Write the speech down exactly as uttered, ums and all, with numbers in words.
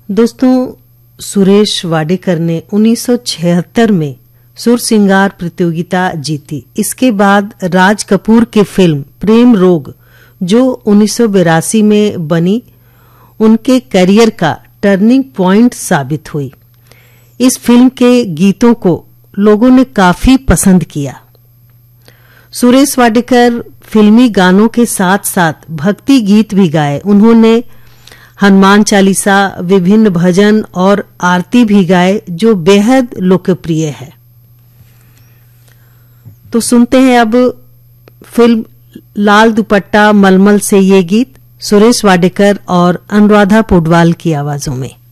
दोस्तों, सुरेश वाडेकर ने उन्नीस सौ छिहत्तर में सुर सिंगार प्रतियोगिता जीती। इसके बाद राज कपूर की फिल्म प्रेम रोग, जो उन्नीस सौ बिरासी में बनी, उनके करियर का टर्निंग पॉइंट साबित हुई। इस फिल्म के गीतों को लोगों ने काफी पसंद किया। सुरेश वाडेकर फिल्मी गानों के साथ साथ भक्ति गीत भी गाए। उन्होंने हनुमान चालीसा, विभिन्न भजन और आरती भी गाए, जो बेहद लोकप्रिय है। तो सुनते हैं अब फिल्म लाल दुपट्टा मलमल से ये गीत सुरेश वाडेकर और अनुराधा पौडवाल की आवाजों में।